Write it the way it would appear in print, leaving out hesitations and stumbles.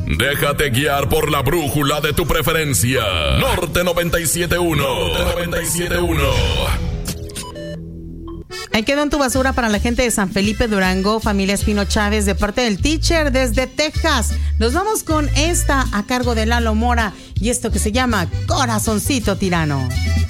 Déjate guiar por la brújula de tu preferencia. Norte 97.1. Norte 97.1. Ahí quedó en tu basura para la gente de San Felipe, Durango, familia Espino Chávez, de parte del Teacher desde Texas. Nos vamos con esta a cargo de Lalo Mora y esto que se llama Corazoncito Tirano.